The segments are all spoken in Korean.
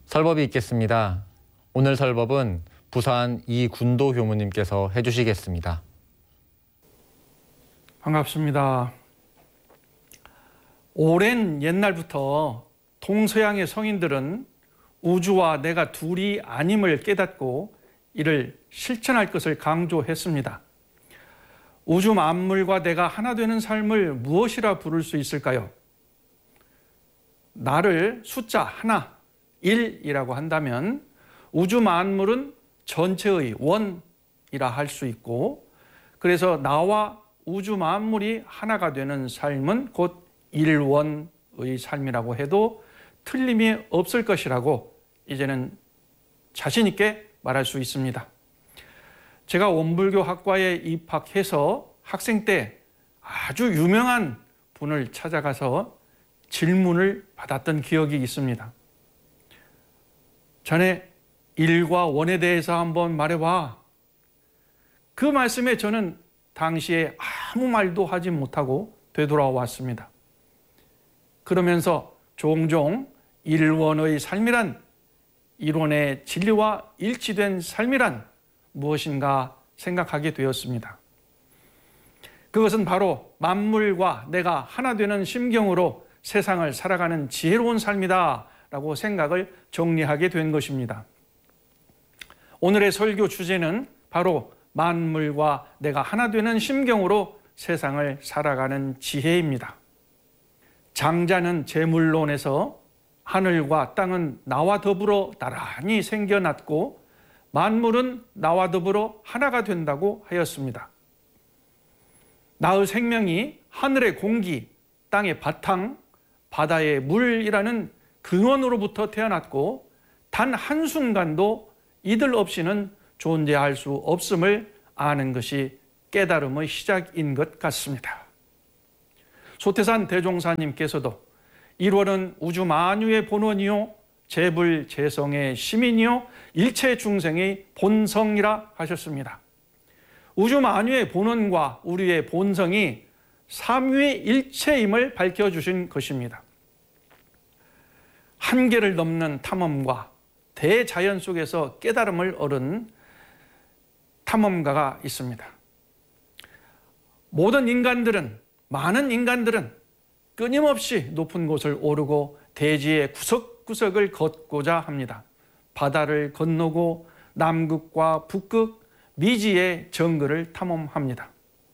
설법이 있겠습니다. 오늘 설법은 부산 이군도 교무님께서 해주시겠습니다. 반갑습니다. 오랜 옛날부터 동서양의 성인들은 우주와 내가 둘이 아님을 깨닫고 이를 실천할 것을 강조했습니다. 우주 만물과 내가 하나 되는 삶을 무엇이라 부를 수 있을까요? 나를 숫자 하나, 1이라고 한다면 우주 만물은 전체의 원이라 할 수 있고, 그래서 나와 우주 만물이 하나가 되는 삶은 곧 일원의 삶이라고 해도 틀림이 없을 것이라고 이제는 자신 있게 말할 수 있습니다. 제가 원불교 학과에 입학해서 학생 때 아주 유명한 분을 찾아가서 질문을 받았던 기억이 있습니다. 자네 일과 원에 대해서 한번 말해봐. 그 말씀에 저는 당시에 아무 말도 하지 못하고 되돌아왔습니다. 그러면서 종종 일원의 삶이란, 일원의 진리와 일치된 삶이란 무엇인가 생각하게 되었습니다. 그것은 바로 만물과 내가 하나 되는 심경으로 세상을 살아가는 지혜로운 삶이다 라고 생각을 정리하게 된 것입니다. 오늘의 설교 주제는 바로 만물과 내가 하나 되는 심경으로 세상을 살아가는 지혜입니다. 장자는 제물론에서 하늘과 땅은 나와 더불어 나란히 생겨났고 만물은 나와 더불어 하나가 된다고 하였습니다. 나의 생명이 하늘의 공기, 땅의 바탕, 바다의 물이라는 근원으로부터 태어났고 단 한순간도 이들 없이는 존재할 수 없음을 아는 것이 깨달음의 시작인 것 같습니다. 소태산 대종사님께서도 일원은 우주 만유의 본원이요 재불재성의 시민이요 일체 중생의 본성이라 하셨습니다. 우주 만유의 본원과 우리의 본성이 삼위의 일체임을 밝혀주신 것입니다. 한계를 넘는 탐험과 대자연 속에서 깨달음을 얻은 탐험가가 있습니다. 많은 인간들은 끊임없이 높은 곳을 오르고 대지의 구석구석을 걷고자 합니다. 바다를 건너고 남극과 북극, 미지의 정글을 탐험합니다.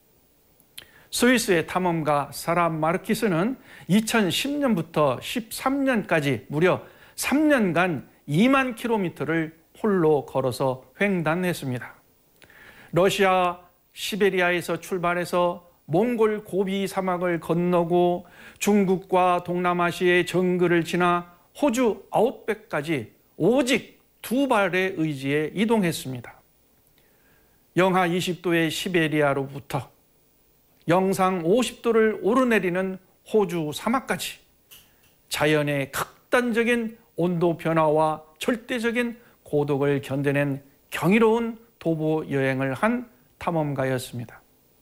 스위스의 탐험가 사라 마르키스는 2010년부터 13년까지 무려 3년간 2만 킬로미터를 홀로 걸어서 횡단했습니다. 러시아 시베리아에서 출발해서 몽골 고비 사막을 건너고 중국과 동남아시아의 정글을 지나 호주 아웃백까지 오직 두 발의 의지에 이동했습니다. 영하 20도의 시베리아로부터 영상 50도를 오르내리는 호주 사막까지 자연의 극단적인 온도 변화와 절대적인 고독을 견뎌낸 경이로운 도보 여행을 한 탐험가였습니다.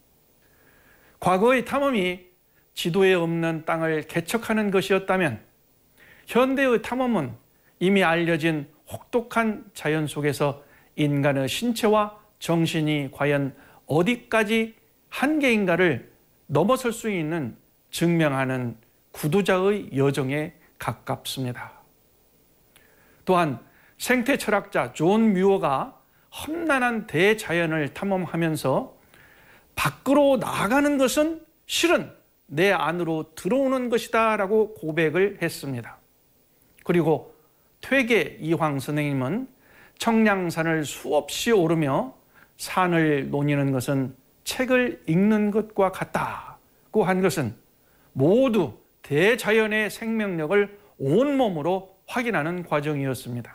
과거의 탐험이 지도에 없는 땅을 개척하는 것이었다면 현대의 탐험은 이미 알려진 혹독한 자연 속에서 인간의 신체와 정신이 과연 어디까지 한계인가를 넘어설 수 있는 증명하는 구두자의 여정에 가깝습니다. 또한 생태 철학자 존 뮤어가 험난한 대자연을 탐험하면서 밖으로 나가는 것은 실은 내 안으로 들어오는 것이다 라고 고백을 했습니다. 그리고 퇴계 이황 선생님은 청량산을 수없이 오르며 산을 노니는 것은 책을 읽는 것과 같다고 한 것은 모두 대자연의 생명력을 온몸으로 확인하는 과정이었습니다.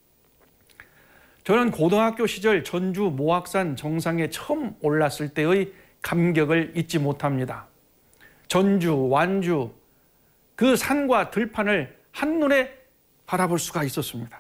저는 고등학교 시절 전주 모악산 정상에 처음 올랐을 때의 감격을 잊지 못합니다. 전주, 완주, 그 산과 들판을 한눈에 바라볼 수가 있었습니다.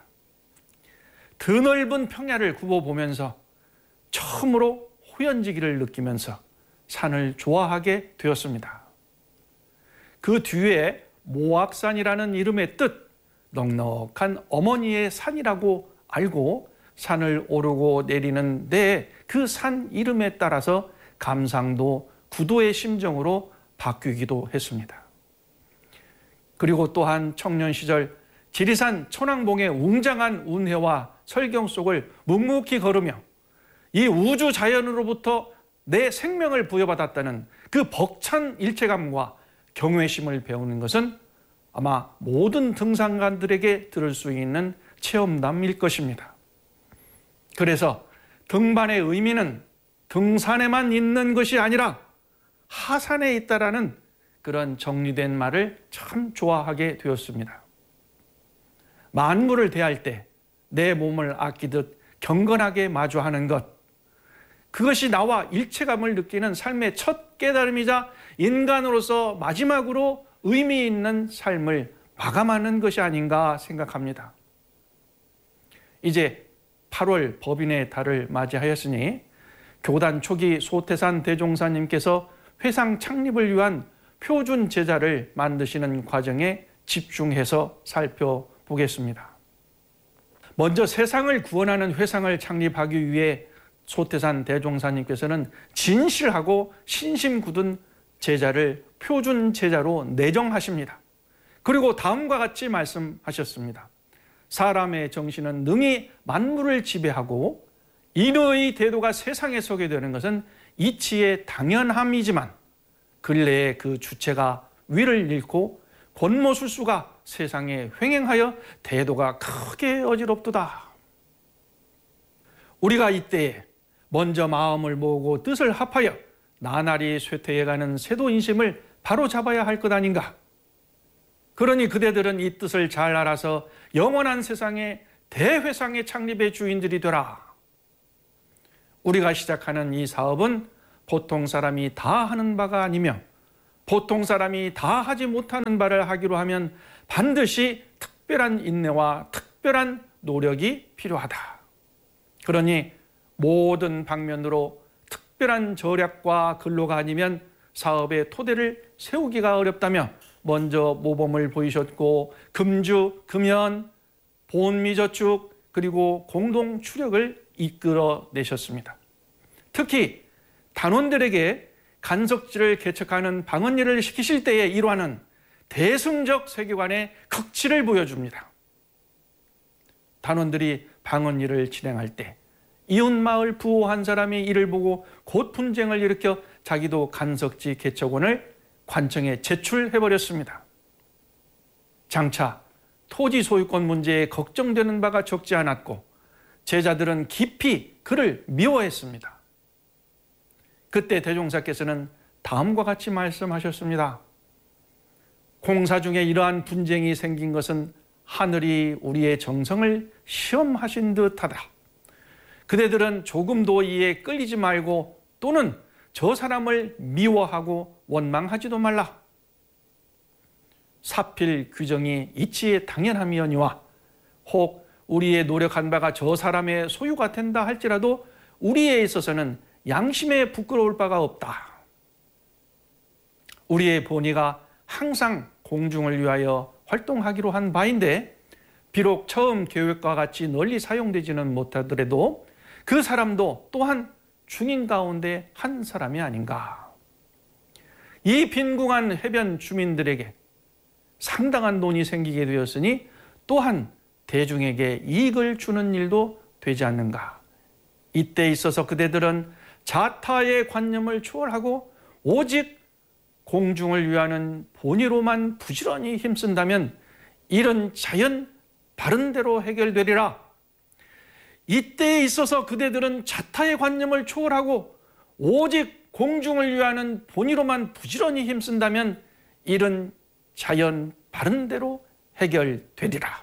드넓은 평야를 굽어보면서 처음으로 호연지기를 느끼면서 산을 좋아하게 되었습니다. 그 뒤에 모악산이라는 이름의 뜻, 넉넉한 어머니의 산이라고 알고 산을 오르고 내리는데 그 산 이름에 따라서 감상도 구도의 심정으로 바뀌기도 했습니다. 그리고 또한 청년 시절 지리산 천왕봉의 웅장한 운해와 설경 속을 묵묵히 걸으며 이 우주 자연으로부터 내 생명을 부여받았다는 그 벅찬 일체감과 경외심을 배우는 것은 아마 모든 등산가들에게 들을 수 있는 체험담일 것입니다. 그래서 등반의 의미는 등산에만 있는 것이 아니라 하산에 있다라는 그런 정리된 말을 참 좋아하게 되었습니다. 만물을 대할 때 내 몸을 아끼듯 경건하게 마주하는 것, 그것이 나와 일체감을 느끼는 삶의 첫 깨달음이자 인간으로서 마지막으로 의미 있는 삶을 마감하는 것이 아닌가 생각합니다. 이제 8월 법인의 달을 맞이하였으니 교단 초기 소태산 대종사님께서 회상 창립을 위한 표준 제자를 만드시는 과정에 집중해서 살펴보겠습니다. 먼저 세상을 구원하는 회상을 창립하기 위해 소태산 대종사님께서는 진실하고 신심 굳은 제자를 표준 제자로 내정하십니다. 그리고 다음과 같이 말씀하셨습니다. 사람의 정신은 능히 만물을 지배하고 인의 대도가 세상에 서게 되는 것은 이치의 당연함이지만 근래에 그 주체가 위를 잃고 권모술수가 세상에 횡행하여 대도가 크게 어지럽도다. 우리가 이때에 먼저 마음을 모으고 뜻을 합하여 나날이 쇠퇴해가는 세도인심을 바로 잡아야 할 것 아닌가. 그러니 그대들은 이 뜻을 잘 알아서 영원한 세상에 대회상의 창립의 주인들이 되라. 우리가 시작하는 이 사업은 보통 사람이 다 하는 바가 아니며 보통 사람이 다 하지 못하는 바를 하기로 하면 반드시 특별한 인내와 특별한 노력이 필요하다. 그러니 모든 방면으로 특별한 절약과 근로가 아니면 사업의 토대를 세우기가 어렵다며 먼저 모범을 보이셨고 금주, 금연, 본미저축 그리고 공동 추력을 이끌어내셨습니다. 특히 단원들에게 간석지를 개척하는 방언일을 시키실 때의 일화는 대승적 세계관의 극치를 보여줍니다. 단원들이 방언일을 진행할 때 이웃마을 부호 한 사람이 이를 보고 곧 분쟁을 일으켜 자기도 간석지 개척원을 관청에 제출해버렸습니다. 장차 토지 소유권 문제에 걱정되는 바가 적지 않았고 제자들은 깊이 그를 미워했습니다. 그때 대종사께서는 다음과 같이 말씀하셨습니다. 공사 중에 이러한 분쟁이 생긴 것은 하늘이 우리의 정성을 시험하신 듯하다. 그대들은 조금도 이에 끌리지 말고 또는 저 사람을 미워하고 원망하지도 말라. 사필 규정이 이치의 당연함이오니와 혹 우리의 노력한 바가 저 사람의 소유가 된다 할지라도 우리에 있어서는 양심에 부끄러울 바가 없다. 우리의 본의가 항상 공중을 위하여 활동하기로 한 바인데 비록 처음 계획과 같이 널리 사용되지는 못하더라도 그 사람도 또한 중인 가운데 한 사람이 아닌가. 이 빈궁한 해변 주민들에게 상당한 돈이 생기게 되었으니 또한 대중에게 이익을 주는 일도 되지 않는가. 이때 있어서 그대들은 자타의 관념을 초월하고 오직 공중을 위하는 본의로만 부지런히 힘쓴다면 이런 자연 바른 대로 해결되리라. 이때에 있어서 그대들은 자타의 관념을 초월하고 오직 공중을 위하는 본의로만 부지런히 힘쓴다면 이런 자연 바른 대로 해결되리라.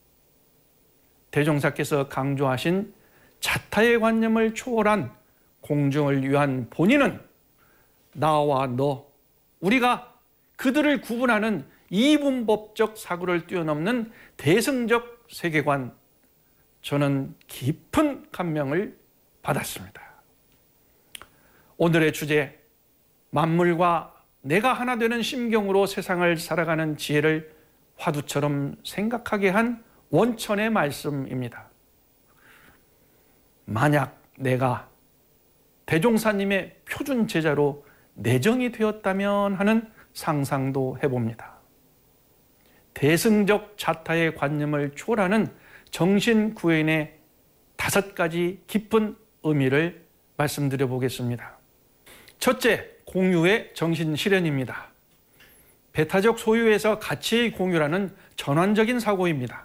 대종사께서 강조하신 자타의 관념을 초월한 공중을 위한 본의는 나와 너, 우리가 그들을 구분하는 이분법적 사고를 뛰어넘는 대승적 세계관, 저는 깊은 감명을 받았습니다. 오늘의 주제, 만물과 내가 하나 되는 심경으로 세상을 살아가는 지혜를 화두처럼 생각하게 한 원천의 말씀입니다. 만약 내가 대종사님의 표준 제자로 내정이 되었다면 하는 상상도 해봅니다. 대승적 자타의 관념을 초월하는 정신구현의 5가지 깊은 의미를 말씀드려 보겠습니다. 첫째, 공유의 정신실현입니다. 배타적 소유에서 가치의 공유라는 전환적인 사고입니다.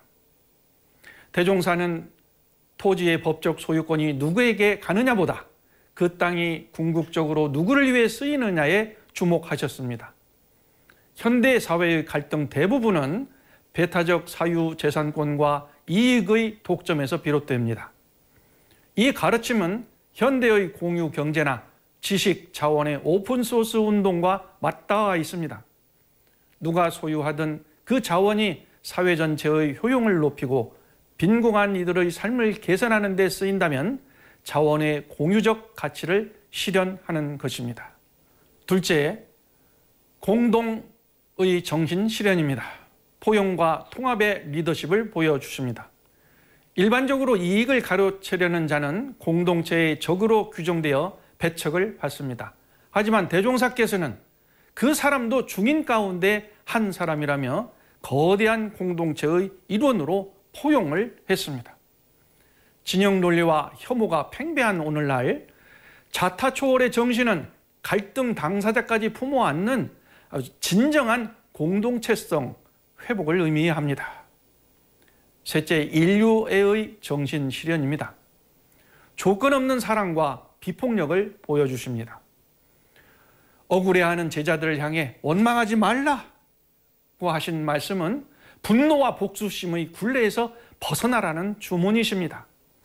대종사는 토지의 법적 소유권이 누구에게 가느냐보다 그 땅이 궁극적으로 누구를 위해 쓰이느냐에 주목하셨습니다. 현대 사회의 갈등 대부분은 배타적 사유재산권과 이익의 독점에서 비롯됩니다. 이 가르침은 현대의 공유 경제나 지식 자원의 오픈소스 운동과 맞닿아 있습니다. 누가 소유하든 그 자원이 사회 전체의 효용을 높이고 빈곤한 이들의 삶을 개선하는 데 쓰인다면 자원의 공유적 가치를 실현하는 것입니다. 둘째, 공동의 정신 실현입니다. 포용과 통합의 리더십을 보여주십니다. 일반적으로 이익을 가로채려는 자는 공동체의 적으로 규정되어 배척을 받습니다. 하지만 대종사께서는 그 사람도 중인 가운데 한 사람이라며 거대한 공동체의 일원으로 포용을 했습니다. 진영 논리와 혐오가 팽배한 오늘날 자타 초월의 정신은 갈등 당사자까지 품어 안는 진정한 공동체성 회복을 의미합니다. 셋째, 인류애의 정신 실현입니다. 조건 없는 사랑과 비폭력을 보여주십니다. 억울해하는 제자들을 향해 원망하지 말라고 하신 말씀은 분노와 복수심의 굴레에서 벗어나라는 주문이십니다.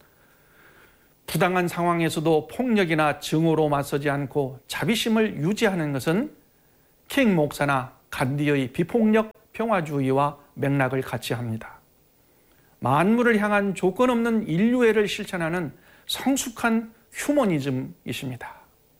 부당한 상황에서도 폭력이나 증오로 맞서지 않고 자비심을 유지하는 것은 킹 목사나 간디의 비폭력 평화주의와 맥락을 같이 합니다. 만물을 향한 조건 없는 인류애를 실천하는 성숙한 휴머니즘이십니다.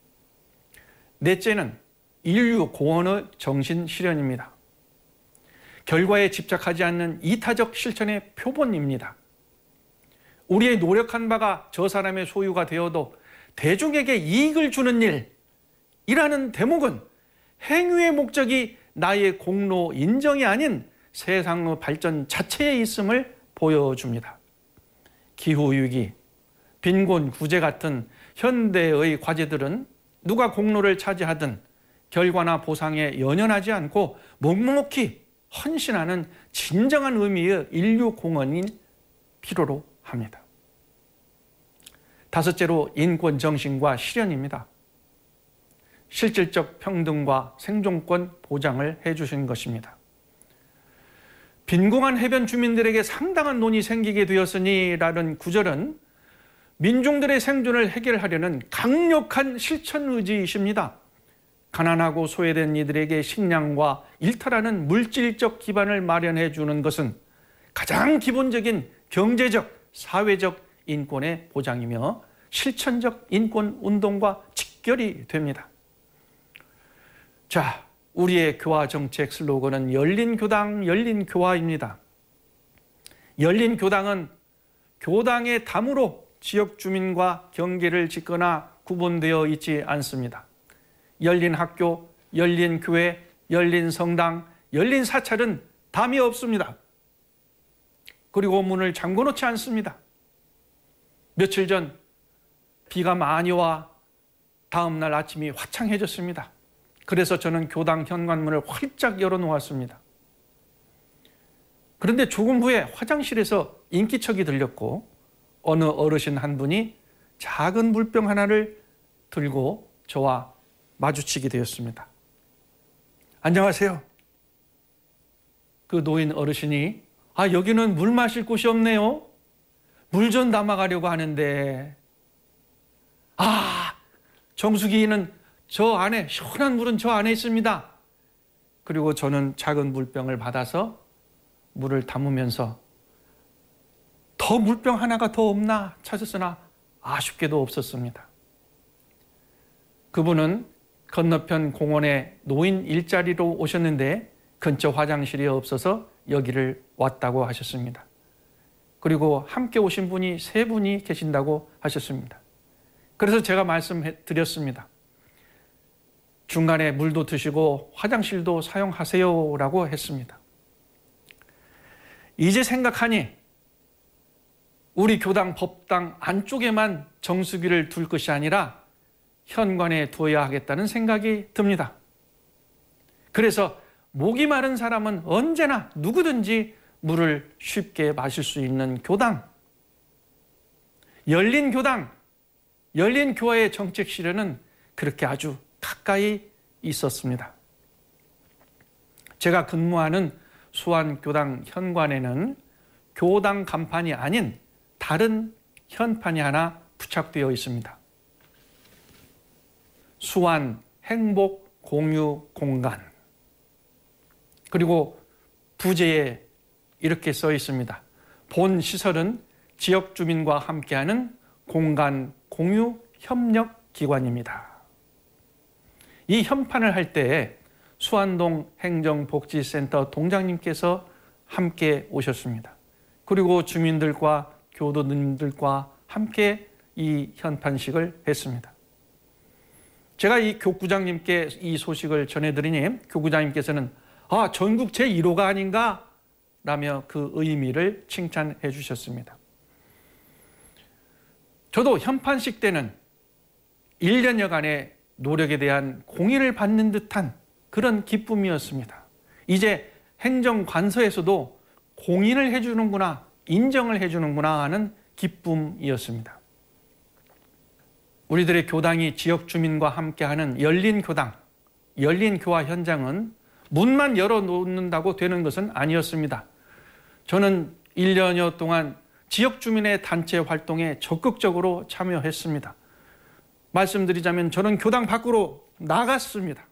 넷째는 인류 공헌의 정신 실현입니다. 결과에 집착하지 않는 이타적 실천의 표본입니다. 우리의 노력한 바가 저 사람의 소유가 되어도 대중에게 이익을 주는 일이라는 대목은 행위의 목적이 나의 공로 인정이 아닌 세상의 발전 자체에 있음을 보여줍니다. 기후위기, 빈곤 구제 같은 현대의 과제들은 누가 공로를 차지하든 결과나 보상에 연연하지 않고 묵묵히 헌신하는 진정한 의미의 인류 공헌이 필요로 합니다. 다섯째로 인권 정신과 실현입니다. 실질적 평등과 생존권 보장을 해주신 것입니다. 빈곤한 해변 주민들에게 상당한 돈이 생기게 되었으니라는 구절은 민중들의 생존을 해결하려는 강력한 실천 의지이십니다. 가난하고 소외된 이들에게 식량과 일탈하는 물질적 기반을 마련해 주는 것은 가장 기본적인 경제적, 사회적 인권의 보장이며 실천적 인권 운동과 직결이 됩니다. 자, 우리의 교화 정책 슬로건은 열린 교당, 열린 교화입니다. 열린 교당은 교당의 담으로 지역 주민과 경계를 짓거나 구분되어 있지 않습니다. 열린 학교, 열린 교회, 열린 성당, 열린 사찰은 담이 없습니다. 그리고 문을 잠궈 놓지 않습니다. 며칠 전 비가 많이 와 다음 날 아침이 화창해졌습니다. 그래서 저는 교당 현관문을 활짝 열어놓았습니다. 그런데 조금 후에 화장실에서 인기척이 들렸고 어느 어르신 한 분이 작은 물병 하나를 들고 저와 마주치게 되었습니다. 안녕하세요. 그 노인 어르신이 여기는 물 마실 곳이 없네요. 물 좀 담아가려고 하는데 정수기는 저 안에, 시원한 물은 저 안에 있습니다. 그리고 저는 작은 물병을 받아서 물을 담으면서 더 물병 하나가 더 없나 찾았으나 아쉽게도 없었습니다. 그분은 건너편 공원에 노인 일자리로 오셨는데 근처 화장실이 없어서 여기를 왔다고 하셨습니다. 그리고 함께 오신 분이 3분이 계신다고 하셨습니다. 그래서 제가 말씀드렸습니다. 중간에 물도 드시고 화장실도 사용하세요라고 했습니다. 이제 생각하니 우리 교당 법당 안쪽에만 정수기를 둘 것이 아니라 현관에 두어야 하겠다는 생각이 듭니다. 그래서 목이 마른 사람은 언제나 누구든지 물을 쉽게 마실 수 있는 교당, 열린 교당, 열린 교회의 정책 실현은 그렇게 아주 가까이 있었습니다. 제가 근무하는 수안교당 현관에는 교당 간판이 아닌 다른 현판이 하나 부착되어 있습니다. 수안 행복 공유 공간. 그리고 부제에 이렇게 써 있습니다. 본 시설은 지역 주민과 함께하는 공간 공유 협력 기관입니다. 이 현판을 할 때 수안동 행정복지센터 동장님께서 함께 오셨습니다. 그리고 주민들과 교도님들과 함께 이 현판식을 했습니다. 제가 이 교구장님께 이 소식을 전해드리니 교구장님께서는 전국 제1호가 아닌가? 라며 그 의미를 칭찬해 주셨습니다. 저도 현판식 때는 1년여간의 노력에 대한 공의를 받는 듯한 그런 기쁨이었습니다. 이제 행정관서에서도 공의를 해주는구나, 인정을 해주는구나 하는 기쁨이었습니다. 우리들의 교당이 지역 주민과 함께하는 열린 교당, 열린 교화 현장은 문만 열어놓는다고 되는 것은 아니었습니다. 저는 1년여 동안 지역 주민의 단체 활동에 적극적으로 참여했습니다. 말씀드리자면 저는 교당 밖으로 나갔습니다.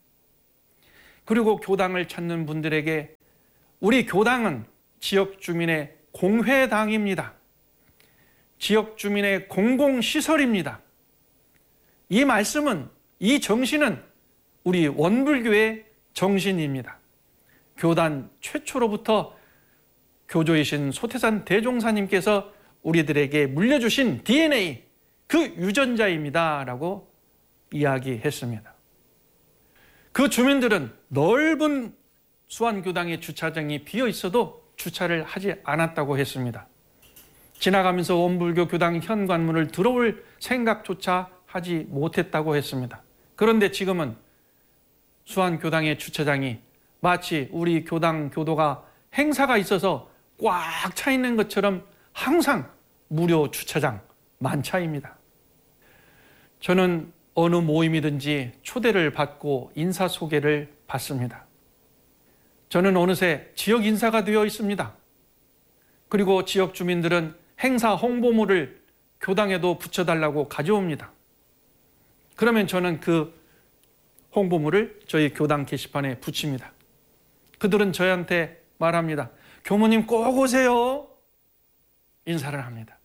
그리고 교당을 찾는 분들에게 우리 교당은 지역 주민의 공회당입니다. 지역 주민의 공공시설입니다. 이 말씀은, 이 정신은 우리 원불교의 정신입니다. 교단 최초로부터 교조이신 소태산 대종사님께서 우리들에게 물려주신 DNA, 그 유전자입니다 라고 이야기했습니다. 그 주민들은 넓은 수안교당의 주차장이 비어 있어도 주차를 하지 않았다고 했습니다. 지나가면서 원불교 교당 현관문을 들어올 생각조차 하지 못했다고 했습니다. 그런데 지금은 수안교당의 주차장이 마치 우리 교당 교도가 행사가 있어서 꽉 차 있는 것처럼 항상 무료 주차장 만차입니다. 저는 어느 모임이든지 초대를 받고 인사소개를 받습니다. 저는 어느새 지역 인사가 되어 있습니다. 그리고 지역 주민들은 행사 홍보물을 교당에도 붙여달라고 가져옵니다. 그러면 저는 그 홍보물을 저희 교당 게시판에 붙입니다. 그들은 저한테 말합니다. 교무님 꼭 오세요. 인사를 합니다.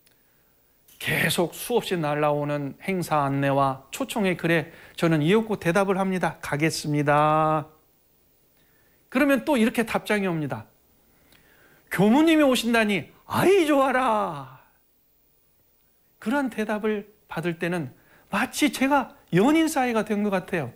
계속 수없이 날라오는 행사 안내와 초청의 글에 저는 이윽고 대답을 합니다. 가겠습니다. 그러면 또 이렇게 답장이 옵니다. 교무님이 오신다니 아이 좋아라. 그런 대답을 받을 때는 마치 제가 연인 사이가 된 것 같아요.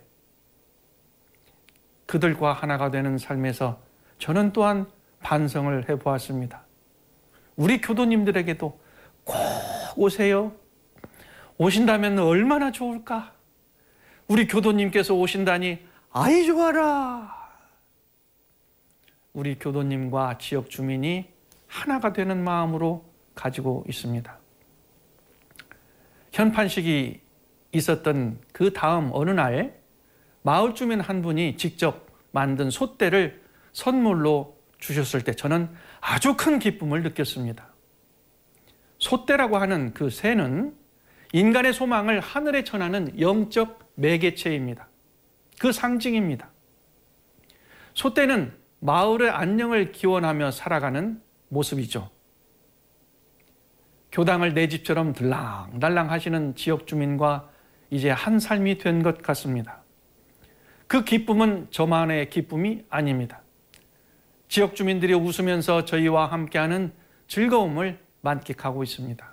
그들과 하나가 되는 삶에서 저는 또한 반성을 해보았습니다. 우리 교도님들에게도 꼭 오세요. 오신다면 얼마나 좋을까? 우리 교도님께서 오신다니 아이 좋아라. 우리 교도님과 지역 주민이 하나가 되는 마음으로 가지고 있습니다. 현판식이 있었던 그 다음 어느 날 마을 주민 한 분이 직접 만든 솥대를 선물로 주셨을 때 저는 아주 큰 기쁨을 느꼈습니다. 솥대라고 하는 그 새는 인간의 소망을 하늘에 전하는 영적 매개체입니다. 그 상징입니다. 솥대는 마을의 안녕을 기원하며 살아가는 모습이죠. 교당을 내 집처럼 들랑달랑 하시는 지역 주민과 이제 한 삶이 된 것 같습니다. 그 기쁨은 저만의 기쁨이 아닙니다. 지역 주민들이 웃으면서 저희와 함께하는 즐거움을 만끽하고 있습니다.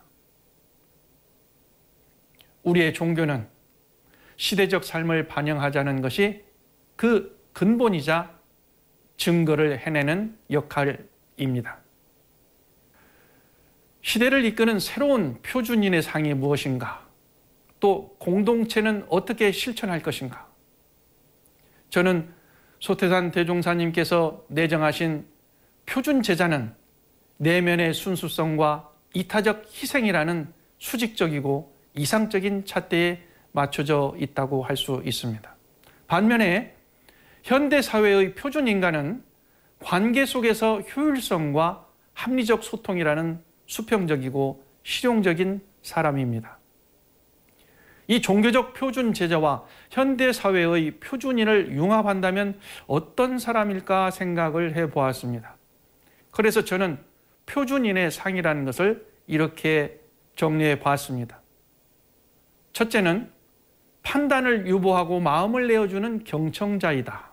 우리의 종교는 시대적 삶을 반영하자는 것이 그 근본이자 증거를 해내는 역할입니다. 시대를 이끄는 새로운 표준인의 상이 무엇인가? 또 공동체는 어떻게 실천할 것인가? 저는 소태산 대종사님께서 내정하신 표준 제자는 내면의 순수성과 이타적 희생이라는 수직적이고 이상적인 잣대에 맞춰져 있다고 할 수 있습니다. 반면에 현대사회의 표준인간은 관계 속에서 효율성과 합리적 소통이라는 수평적이고 실용적인 사람입니다. 이 종교적 표준 제자와 현대사회의 표준인을 융합한다면 어떤 사람일까 생각을 해보았습니다. 그래서 저는 표준인의 상이라는 것을 이렇게 정리해 봤습니다. 첫째는 판단을 유보하고 마음을 내어주는 경청자이다.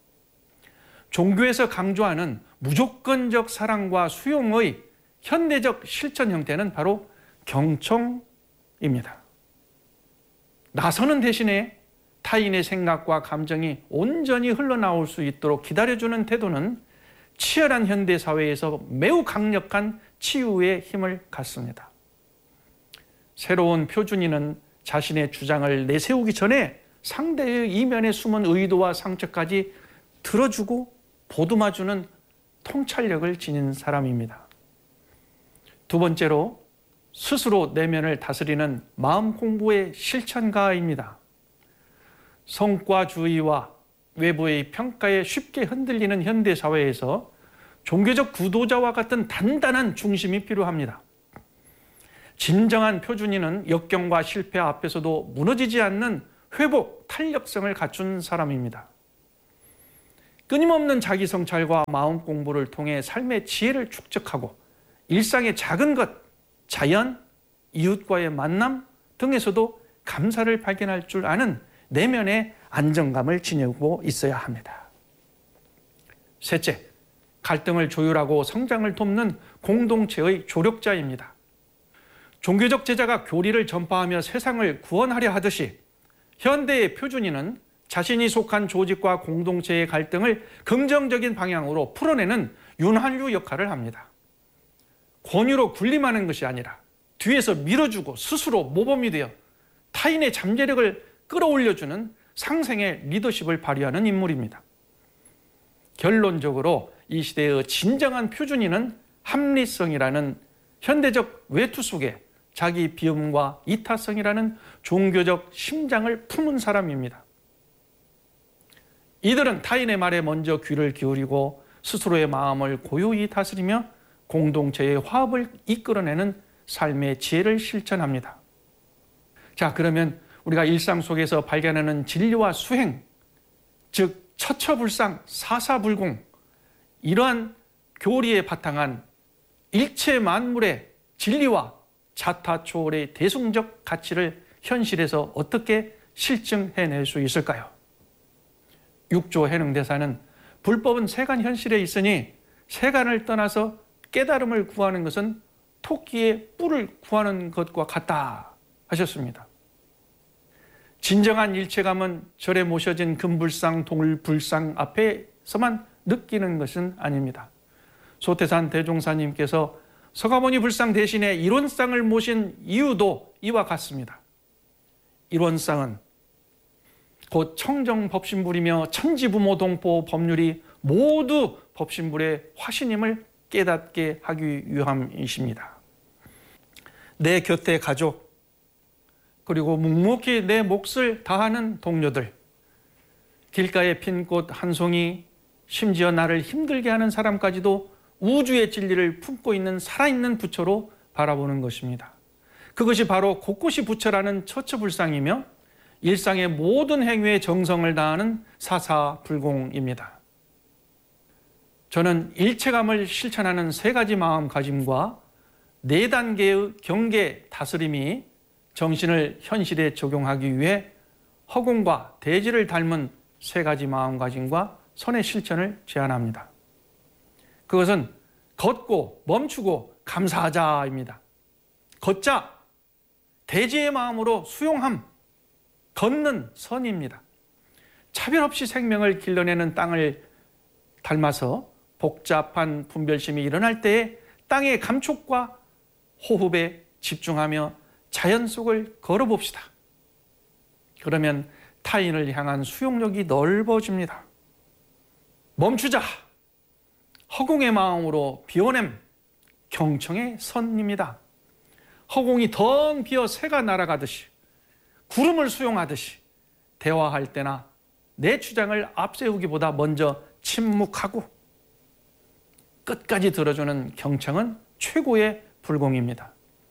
종교에서 강조하는 무조건적 사랑과 수용의 현대적 실천 형태는 바로 경청입니다. 나서는 대신에 타인의 생각과 감정이 온전히 흘러나올 수 있도록 기다려주는 태도는 치열한 현대사회에서 매우 강력한 치유의 힘을 갖습니다. 새로운 표준인은 자신의 주장을 내세우기 전에 상대의 이면에 숨은 의도와 상처까지 들어주고 보듬어주는 통찰력을 지닌 사람입니다. 두 번째로 스스로 내면을 다스리는 마음 공부의 실천가입니다. 성과주의와 외부의 평가에 쉽게 흔들리는 현대사회에서 종교적 구도자와 같은 단단한 중심이 필요합니다. 진정한 표준인은 역경과 실패 앞에서도 무너지지 않는 회복, 탄력성을 갖춘 사람입니다. 끊임없는 자기 성찰과 마음 공부를 통해 삶의 지혜를 축적하고 일상의 작은 것, 자연, 이웃과의 만남 등에서도 감사를 발견할 줄 아는 내면의 안정감을 지니고 있어야 합니다. 셋째, 갈등을 조율하고 성장을 돕는 공동체의 조력자입니다. 종교적 제자가 교리를 전파하며 세상을 구원하려 하듯이 현대의 표준인은 자신이 속한 조직과 공동체의 갈등을 긍정적인 방향으로 풀어내는 윤활유 역할을 합니다. 권유로 군림하는 것이 아니라 뒤에서 밀어주고 스스로 모범이 되어 타인의 잠재력을 끌어올려주는 상생의 리더십을 발휘하는 인물입니다. 결론적으로 이 시대의 진정한 표준인은 합리성이라는 현대적 외투 속에 자기 비움과 이타성이라는 종교적 심장을 품은 사람입니다. 이들은 타인의 말에 먼저 귀를 기울이고 스스로의 마음을 고요히 다스리며 공동체의 화합을 이끌어내는 삶의 지혜를 실천합니다. 자, 그러면 우리가 일상 속에서 발견하는 진리와 수행, 즉 처처불상, 사사불공, 이러한 교리에 바탕한 일체 만물의 진리와 자타초월의 대승적 가치를 현실에서 어떻게 실증해낼 수 있을까요? 6조 해능대사는 불법은 세간 현실에 있으니 세간을 떠나서 깨달음을 구하는 것은 토끼의 뿔을 구하는 것과 같다 하셨습니다. 진정한 일체감은 절에 모셔진 금불상, 동불상 앞에서만 느끼는 것은 아닙니다. 소태산 대종사님께서 서가모니 불상 대신에 일원상을 모신 이유도 이와 같습니다. 일원상은 곧 청정법신불이며 천지부모동포 법률이 모두 법신불의 화신임을 깨닫게 하기 위함이십니다. 내 곁에 가족, 그리고 묵묵히 내 몫을 다하는 동료들, 길가에 핀 꽃 한 송이, 심지어 나를 힘들게 하는 사람까지도 우주의 진리를 품고 있는 살아있는 부처로 바라보는 것입니다. 그것이 바로 곳곳이 부처라는 처처불상이며 일상의 모든 행위에 정성을 다하는 사사불공입니다. 저는 일체감을 실천하는 세 가지 마음가짐과 네 단계의 경계 다스림이 정신을 현실에 적용하기 위해 허공과 대지를 닮은 세 가지 마음가짐과 선의 실천을 제안합니다. 그것은 걷고 멈추고 감사하자입니다. 걷자, 대지의 마음으로 수용함, 걷는 선입니다. 차별 없이 생명을 길러내는 땅을 닮아서 복잡한 분별심이 일어날 때에 땅의 감촉과 호흡에 집중하며 자연 속을 걸어봅시다. 그러면 타인을 향한 수용력이 넓어집니다. 멈추자, 허공의 마음으로 비워냄, 경청의 선입니다. 허공이 덩 비어 새가 날아가듯이, 구름을 수용하듯이 대화할 때나 내 주장을 앞세우기보다 먼저 침묵하고 끝까지 들어주는 경청은 최고의 불공입니다.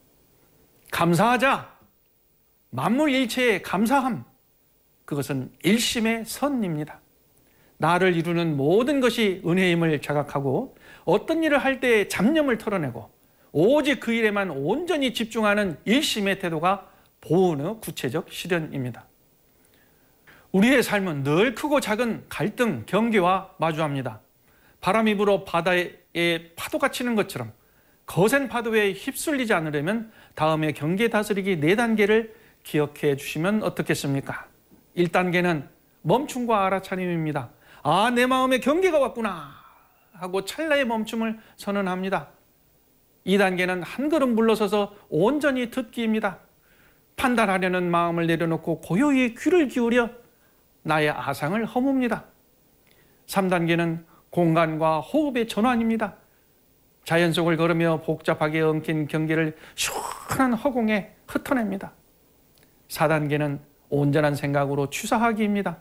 감사하자, 만물일체에 감사함, 그것은 일심의 선입니다. 나를 이루는 모든 것이 은혜임을 자각하고 어떤 일을 할 때 잡념을 털어내고 오직 그 일에만 온전히 집중하는 일심의 태도가 보은의 구체적 실현입니다. 우리의 삶은 늘 크고 작은 갈등, 경계와 마주합니다. 바람이 불어 바다에 파도가 치는 것처럼 거센 파도에 휩쓸리지 않으려면 다음에 경계 다스리기 4단계를 기억해 주시면 어떻겠습니까? 1단계는 멈춤과 알아차림입니다. 아, 내 마음에 경계가 왔구나 하고 찰나의 멈춤을 선언합니다. 2단계는 한 걸음 물러서서 온전히 듣기입니다. 판단하려는 마음을 내려놓고 고요히 귀를 기울여 나의 아상을 허뭅니다. 3단계는 공간과 호흡의 전환입니다. 자연 속을 걸으며 복잡하게 엉킨 경계를 시원한 허공에 흩어냅니다. 4단계는 온전한 생각으로 취사하기입니다.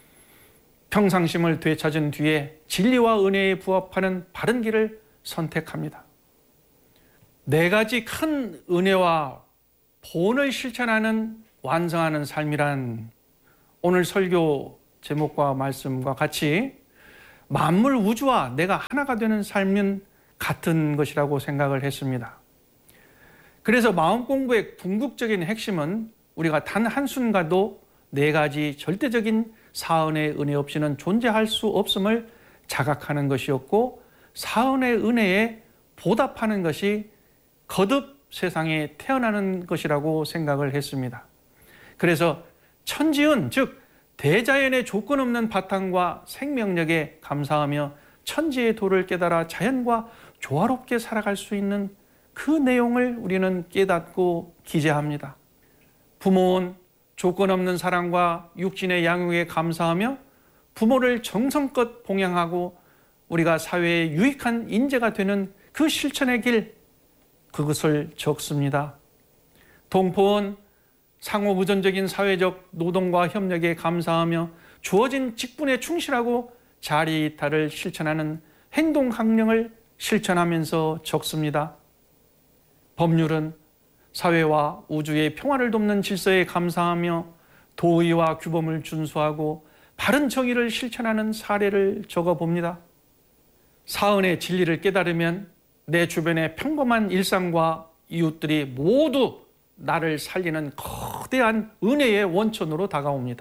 평상심을 되찾은 뒤에 진리와 은혜에 부합하는 바른 길을 선택합니다. 4가지 큰 은혜와 본을 실천하는 완성하는 삶이란 오늘 설교 제목과 말씀과 같이 만물 우주와 내가 하나가 되는 삶은 같은 것이라고 생각을 했습니다. 그래서 마음 공부의 궁극적인 핵심은 우리가 단 한순간도 4가지 절대적인 사은의 은혜 없이는 존재할 수 없음을 자각하는 것이었고, 사은의 은혜에 보답하는 것이 거듭 세상에 태어나는 것이라고 생각을 했습니다. 그래서 천지은, 즉 대자연의 조건 없는 바탕과 생명력에 감사하며 천지의 도를 깨달아 자연과 조화롭게 살아갈 수 있는 그 내용을 우리는 깨닫고 기재합니다. 부모는 조건 없는 사랑과 육신의 양육에 감사하며 부모를 정성껏 봉양하고 우리가 사회에 유익한 인재가 되는 그 실천의 길, 그것을 적습니다. 동포는 상호부전적인 사회적 노동과 협력에 감사하며 주어진 직분에 충실하고 자리이탈을 실천하는 행동강령을 실천하면서 적습니다. 법률은 사회와 우주의 평화를 돕는 질서에 감사하며 도의와 규범을 준수하고 바른 정의를 실천하는 사례를 적어봅니다. 사은의 진리를 깨달으면 내 주변의 평범한 일상과 이웃들이 모두 나를 살리는 거대한 은혜의 원천으로 다가옵니다.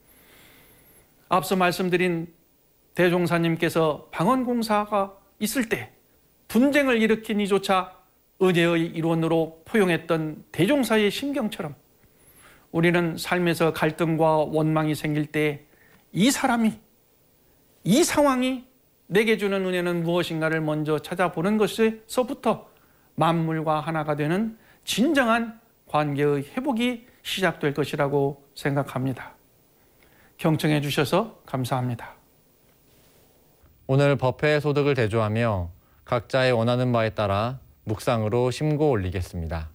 앞서 말씀드린 대종사님께서 방언공사가 있을 때 분쟁을 일으킨 이조차 은혜의 일원으로 포용했던 대종사의 심경처럼 우리는 삶에서 갈등과 원망이 생길 때 이 사람이, 이 상황이 내게 주는 은혜는 무엇인가를 먼저 찾아보는 것에서부터 만물과 하나가 되는 진정한 관계의 회복이 시작될 것이라고 생각합니다. 경청해 주셔서 감사합니다. 오늘 법회의 소득을 대조하며 각자의 원하는 바에 따라 묵상으로 심고 올리겠습니다.